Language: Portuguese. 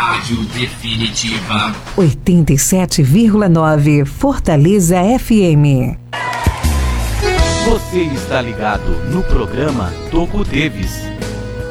Rádio Definitiva 87,9 Fortaleza FM. Você está ligado no programa Toco Teves.